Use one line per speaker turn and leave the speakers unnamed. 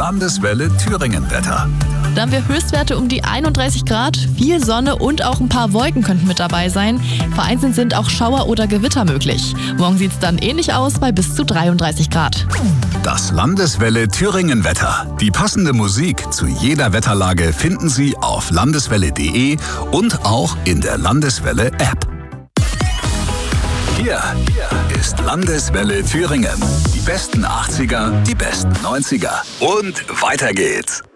Landeswelle Thüringen-Wetter.
Da haben wir Höchstwerte um die 31 Grad, viel Sonne und auch ein paar Wolken könnten mit dabei sein. Vereinzelt sind auch Schauer oder Gewitter möglich. Morgen sieht es dann ähnlich aus bei bis zu 33 Grad.
Das Landeswelle Thüringen-Wetter. Die passende Musik zu jeder Wetterlage finden Sie auf landeswelle.de und auch in der Landeswelle-App. Hier ist Landeswelle Thüringen. Die besten 80er, die besten 90er. Und weiter geht's.